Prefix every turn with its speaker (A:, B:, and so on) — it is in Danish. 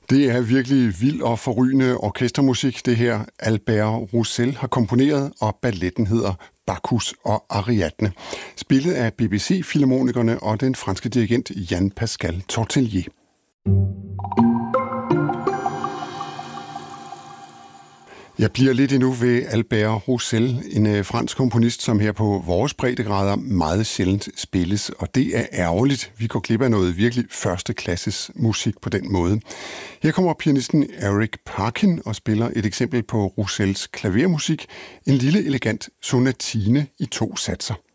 A: Det er virkelig vild og forrygende orkestermusik, det her Albert Roussel har komponeret, og balletten hedder Bacchus og Ariadne. Spillet af BBC-filharmonikerne og den franske dirigent Jean-Pascal Tortelier. Jeg bliver lidt endnu ved Albert Roussel, en fransk komponist, som her på vores breddegrader meget sjældent spilles, og det er ærgerligt. Vi går glip af noget virkelig førsteklasses musik på den måde. Her kommer pianisten Eric Parkin og spiller et eksempel på Roussels klavermusik, en lille elegant sonatine i 2 satser.